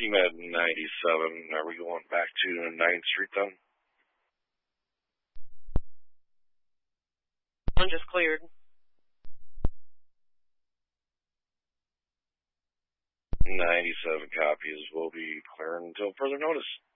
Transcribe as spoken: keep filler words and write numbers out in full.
C M E D ninety-seven. Are we going back to ninth Street then? One just cleared. ninety-seven copies will be clearing until further notice.